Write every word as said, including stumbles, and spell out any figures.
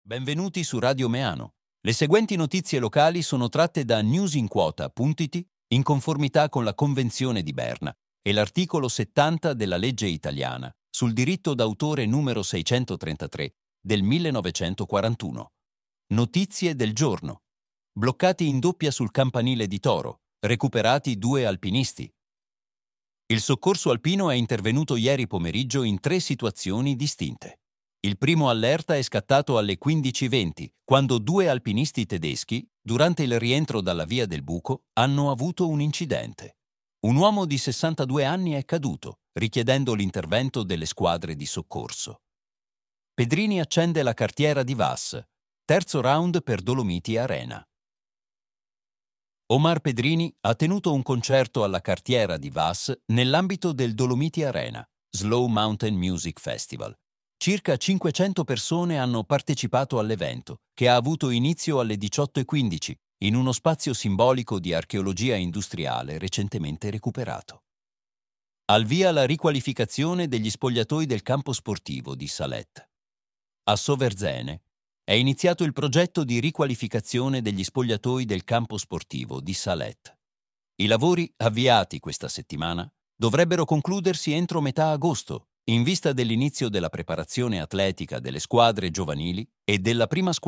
Benvenuti su Radio Meano. Le seguenti notizie locali sono tratte da newsinquota punto it in conformità con la Convenzione di Berna e l'articolo settanta della legge italiana sul diritto d'autore numero seicentotrentatré del millenovecentoquarantuno. Notizie del giorno. Bloccati in doppia sul campanile di Toro. Recuperati due alpinisti. Il soccorso alpino è intervenuto ieri pomeriggio in tre situazioni distinte. Il primo allerta è scattato alle quindici e venti, quando due alpinisti tedeschi, durante il rientro dalla Via del Buco, hanno avuto un incidente. Un uomo di sessantadue anni è caduto, richiedendo l'intervento delle squadre di soccorso. Pedrini accende la cartiera di Vas. Terzo round per Dolomiti Arena. Omar Pedrini ha tenuto un concerto alla cartiera di Vas nell'ambito del Dolomiti Arena, Slow Mountain Music Festival. Circa cinquecento persone hanno partecipato all'evento, che ha avuto inizio alle diciotto e quindici, in uno spazio simbolico di archeologia industriale recentemente recuperato. Al via la riqualificazione degli spogliatoi del campo sportivo di Salette. A Soverzene è iniziato il progetto di riqualificazione degli spogliatoi del campo sportivo di Salette. I lavori, avviati questa settimana, dovrebbero concludersi entro metà agosto, in vista dell'inizio della preparazione atletica delle squadre giovanili e della prima squadra